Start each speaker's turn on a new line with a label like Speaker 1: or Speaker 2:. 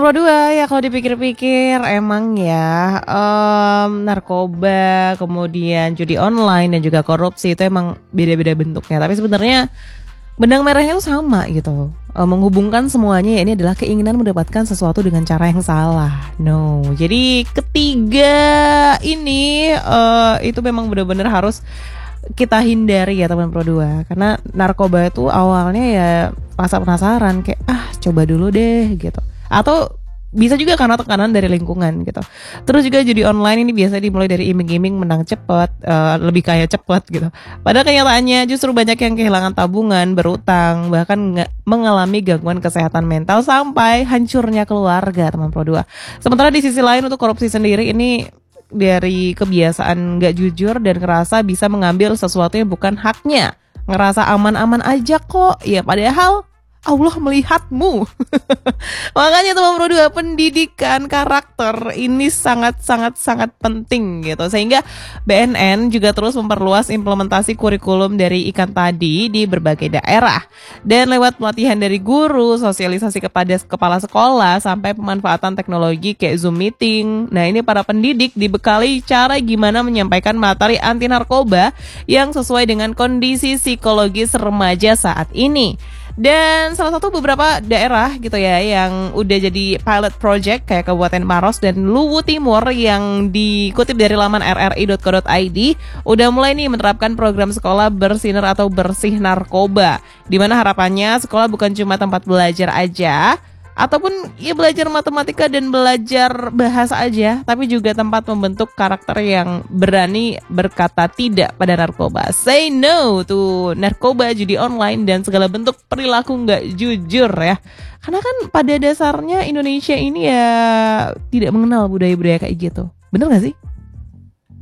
Speaker 1: Pro 2 ya kalau dipikir-pikir emang ya narkoba, kemudian judi online dan juga korupsi itu emang beda-beda bentuknya. Tapi sebenarnya benang merahnya itu sama gitu. Menghubungkan semuanya ya ini adalah keinginan mendapatkan sesuatu dengan cara yang salah. No, jadi ketiga ini itu memang benar-benar harus kita hindari ya teman Pro 2. Karena narkoba itu awalnya ya rasa penasaran kayak coba dulu deh gitu. Atau bisa juga karena tekanan dari lingkungan gitu. Terus juga judi online ini biasa dimulai dari iming-iming menang cepat, lebih kaya cepat gitu. Padahal kenyataannya justru banyak yang kehilangan tabungan, berutang, bahkan mengalami gangguan kesehatan mental sampai hancurnya keluarga teman Pro 2. Sementara di sisi lain untuk korupsi sendiri ini dari kebiasaan gak jujur dan ngerasa bisa mengambil sesuatu yang bukan haknya. Ngerasa aman-aman aja kok. Ya padahal Allah melihatmu. Makanya teman Pro 2, pendidikan karakter ini sangat penting gitu. Sehingga BNN juga terus memperluas implementasi kurikulum dari ikan tadi di berbagai daerah. Dan lewat pelatihan dari guru, sosialisasi kepada kepala sekolah, sampai pemanfaatan teknologi kayak Zoom meeting. Nah ini para pendidik dibekali cara gimana menyampaikan materi anti narkoba yang sesuai dengan kondisi psikologis remaja saat ini. Dan salah satu beberapa daerah gitu ya yang udah jadi pilot project kayak Kabupaten Maros dan Luwu Timur yang dikutip dari laman rri.co.id udah mulai nih menerapkan program sekolah bersinar atau bersih narkoba, dimana harapannya sekolah bukan cuma tempat belajar aja ataupun ya belajar matematika dan belajar bahasa aja, tapi juga tempat membentuk karakter yang berani berkata tidak pada narkoba. Say no to narkoba, judi online, dan segala bentuk perilaku nggak jujur ya. Karena kan pada dasarnya Indonesia ini ya tidak mengenal budaya-budaya kayak gitu. Bener gak sih?